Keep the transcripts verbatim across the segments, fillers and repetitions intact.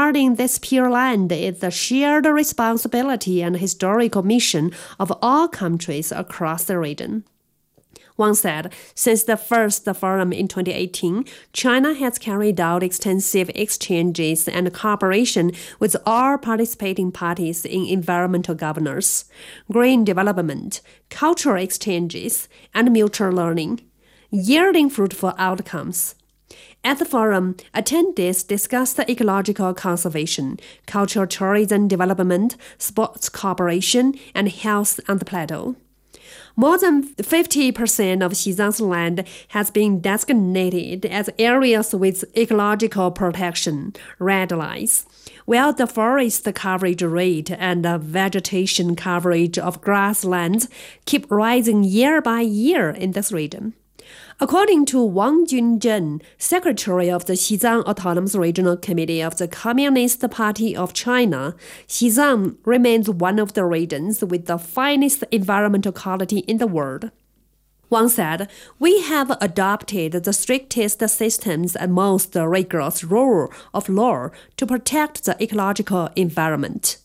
guarding this pure land is the shared responsibility and historical mission of all countries across the region. Wang said, since the first forum in twenty eighteen, China has carried out extensive exchanges and cooperation with all participating parties in environmental governance, green development, cultural exchanges, and mutual learning, yielding fruitful outcomes. At the forum, attendees discussed ecological conservation, cultural tourism development, sports cooperation, and health on the plateau. More than fifty percent of Xizang's land has been designated as areas with ecological protection, red lines, while the forest coverage rate and the vegetation coverage of grasslands keep rising year by year in this region. According to Wang Junzhen, secretary of the Xizang Autonomous Regional Committee of the Communist Party of China, Xizang remains one of the regions with the finest environmental quality in the world. Wang said, we have adopted the strictest systems and most rigorous rule of law to protect the ecological environment.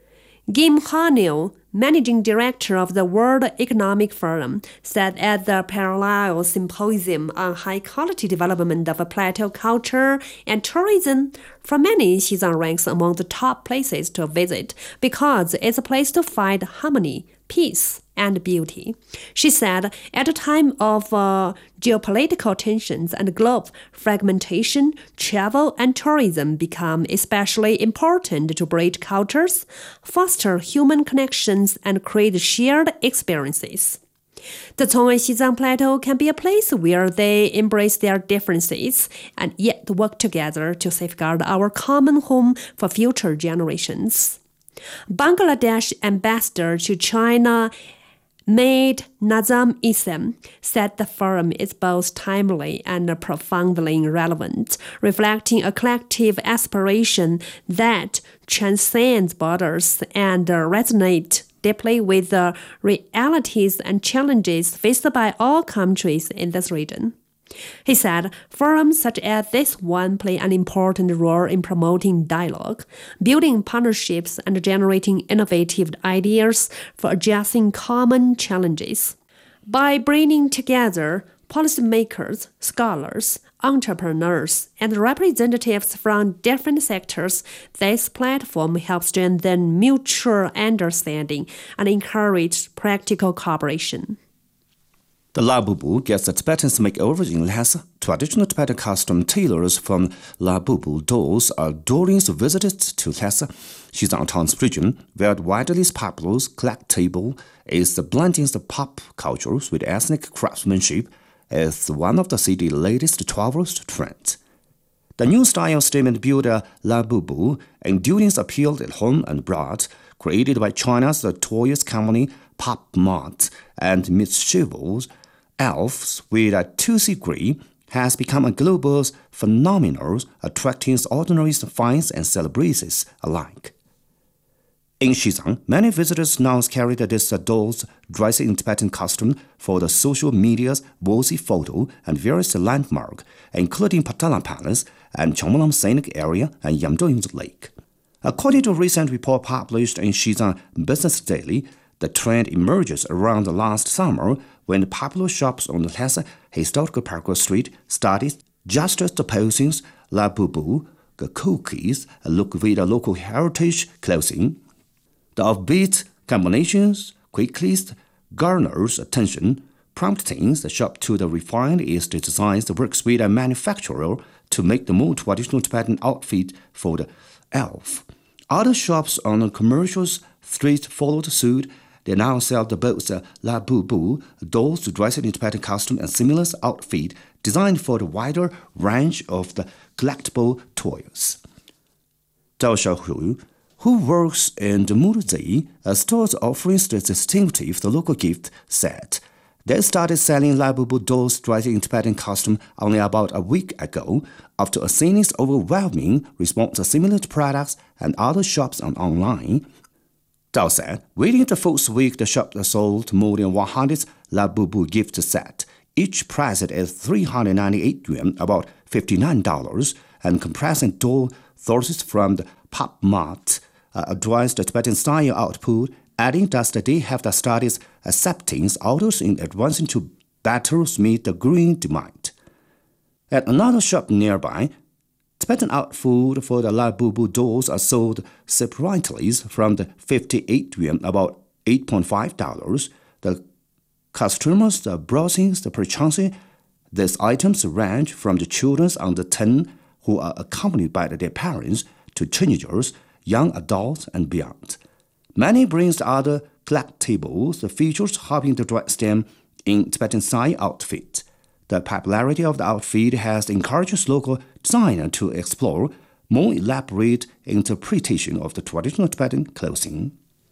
Kim Hanil, managing director of the World Economic Forum, said at the parallel symposium on high-quality development of plateau culture and tourism, for many, Xizang ranks among the top places to visit because it's a place to find harmony, peace, and beauty. She said, at a time of uh, geopolitical tensions and global fragmentation, travel and tourism become especially important to bridge cultures, foster human connections, and create shared experiences. The Cong'an Xizang Plateau can be a place where they embrace their differences and yet work together to safeguard our common home for future generations. Bangladesh ambassador to China Maid Nazam Isam said the forum is both timely and profoundly relevant, reflecting a collective aspiration that transcends borders and resonates deeply with the realities and challenges faced by all countries in this region. He said, forums such as this one play an important role in promoting dialogue, building partnerships, and generating innovative ideas for addressing common challenges. By bringing together policymakers, scholars, entrepreneurs, and representatives from different sectors, this platform helps strengthen mutual understanding and encourage practical cooperation. The Labubu gets a Tibetan makeover in Lhasa. Traditional Tibetan custom tailors from Labubu dolls are during visits to Lhasa. Xizang Autonomous Region, where widely popular collectible is the blending of pop cultures with ethnic craftsmanship, is one of the city's latest tourist trends. The new style statement built a Labubu, enduring appeal at home and abroad, created by China's toys company Pop Mart and mischievous elves with a two-C degree, has become a global phenomenon, attracting ordinary fans and celebrities alike. In Xizang, many visitors now carry these dolls dressed in Tibetan costume for the social media's worthy photo and various landmarks, including Patala Palace and Chongmolam Scenic Area and Yamdoying Lake. According to a recent report published in Xizang Business Daily, the trend emerges around the last summer when the popular shops on the Lhasa Historical Parkway Street started juxtaposing Labubu, the cookies, look with the local heritage clothing. The offbeat combinations quickly garners attention, prompting the shop to the refined East designs works with a manufacturer to make the more traditional Tibetan outfit for the elf. Other shops on the commercial street followed suit. They now sell the both the Labubu dolls dressed in Tibetan costume and similar outfit designed for the wider range of the collectible toys. Zhao Xiaohu, who works in the Murzi, a store offering the distinctive the local gift, said they started selling Labubu dolls dressed in Tibetan costume only about a week ago after a seeing overwhelming response to similar products and other shops and online. Zhao said, within the first week, the shop sold more than one hundred Labubu gift set, each priced at three hundred ninety-eight yuan, about fifty-nine dollars, and comprising doll sources from the PubMed uh, addressed the Tibetan-style output, adding that they have the studies accepting authors in advancing to better meet the growing demand. At another shop nearby, Tibetan outfit for the Labubu dolls are sold separately from the fifty-eight yuan, about eight point five dollars. The customers are browsing the purchasing. These items range from the children under ten who are accompanied by their parents to teenagers, young adults, and beyond. Many bring other collectibles, the features helping to dress them in Tibetan-style outfit. The popularity of the outfit has encouraged local designers to explore more elaborate interpretation of the traditional Tibetan clothing.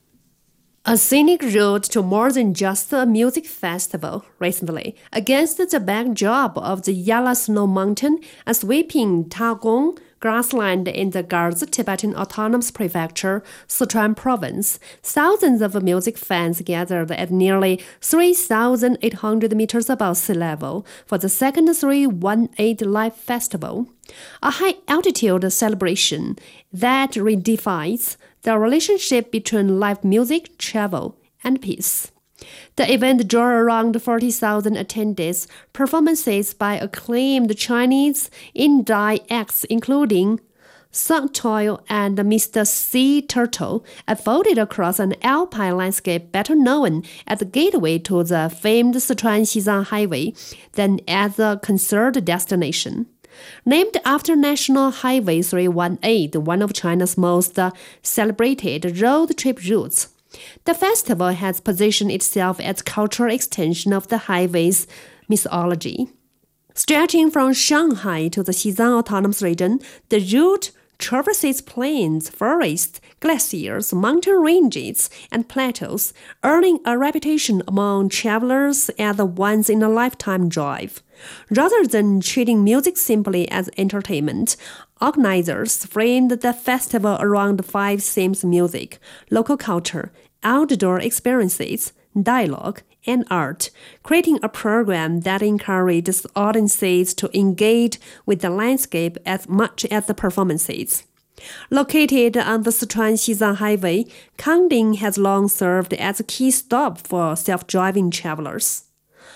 A scenic route to more than just a music festival recently, against the backdrop of the Yala Snow Mountain, a sweeping Tagong grassland in the Garz Tibetan Autonomous Prefecture, Sichuan Province, thousands of music fans gathered at nearly three thousand eight hundred meters above sea level for the second three one eight Live Festival, a high-altitude celebration that redefines the relationship between live music, travel, and peace. The event drew around forty thousand attendees, performances by acclaimed Chinese indie acts including Song Toil and Mister Sea Turtle, unfolded across an alpine landscape better known as the gateway to the famed Sichuan-Xizang Highway than as a concert destination. Named after National Highway three one eight, one of China's most celebrated road trip routes, the festival has positioned itself as a cultural extension of the highway's mythology. Stretching from Shanghai to the Xizang Autonomous Region, the route traverses plains, forests, glaciers, mountain ranges, and plateaus, earning a reputation among travelers as a once-in-a-lifetime drive. Rather than treating music simply as entertainment, organizers framed the festival around five themes: music, local culture, outdoor experiences, dialogue, and art, creating a program that encourages audiences to engage with the landscape as much as the performances. Located on the Sichuan-Xizang Highway, Kangding has long served as a key stop for self-driving travelers.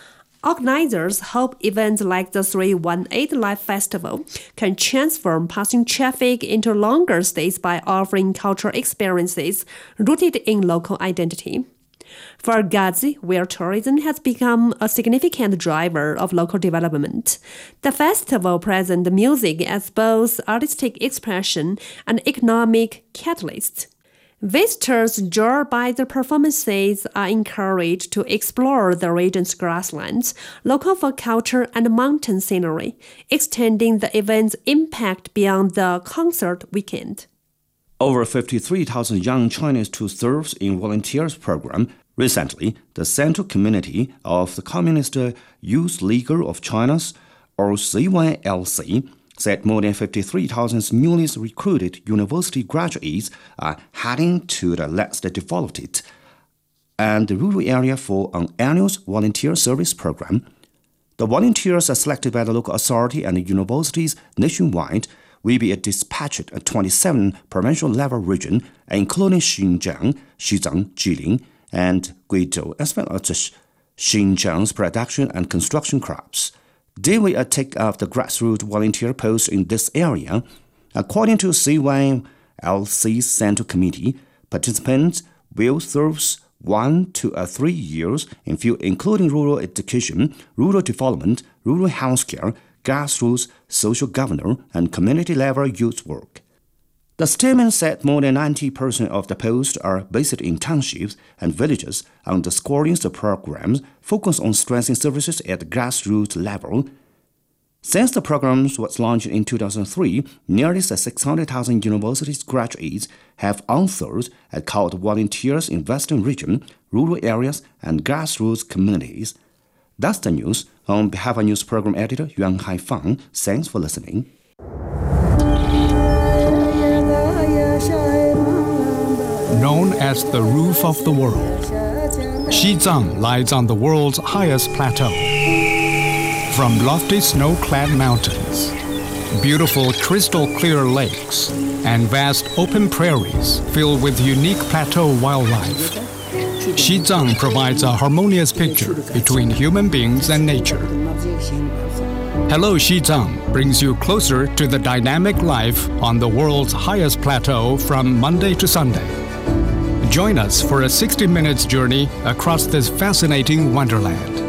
Organizers hope events like the three one eight Live Festival can transform passing traffic into longer stays by offering cultural experiences rooted in local identity. For Gazi, where tourism has become a significant driver of local development, the festival presents music as both artistic expression and economic catalyst. Visitors drawn by the performances are encouraged to explore the region's grasslands, local folk culture, and mountain scenery, extending the event's impact beyond the concert weekend. Over fifty-three thousand young Chinese to serve in volunteers program. Recently, the Central Committee of the Communist Youth League of China's, or C Y L C, said more than fifty-three thousand newly recruited university graduates are heading to the less developed and rural area for an annual volunteer service program. The volunteers are selected by the local authority and universities nationwide will be dispatched at twenty-seven provincial level regions, including Xinjiang, Xizang, Jilin, and Guizhou, as well as Xinjiang's production and construction crops. They will take up the grassroots volunteer posts in this area. According to C Y L C's Central Committee, participants will serve one to uh, three years in fields including rural education, rural development, rural healthcare, grassroots social governance, and community-level youth work. The statement said more than ninety percent of the posts are based in townships and villages, underscoring the programs focus on strengthening services at the grassroots level. Since the program was launched in two thousand three, nearly six hundred thousand university graduates have answered and called volunteers in Western region, rural areas, and grassroots communities. That's the news. On behalf of News Program Editor Yuan Haifang, thanks for listening. Known as the roof of the world, Xizang lies on the world's highest plateau. From lofty snow-clad mountains beautiful crystal-clear lakes, and vast open prairies filled with unique plateau wildlife. Xizang provides a harmonious picture between human beings and nature. Hello Xizang brings you closer to the dynamic life on the world's highest plateau from Monday to Sunday. Join us for a sixty minutes journey across this fascinating wonderland.